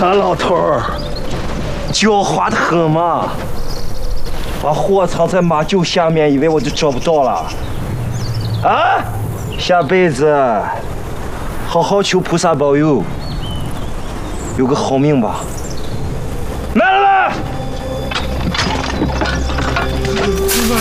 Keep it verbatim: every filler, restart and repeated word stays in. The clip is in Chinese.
看老头儿，狡猾的很嘛，把货藏在马厩下面，以为我就找不到了。啊，下辈子好好求菩萨保佑，有个好命吧。来来来！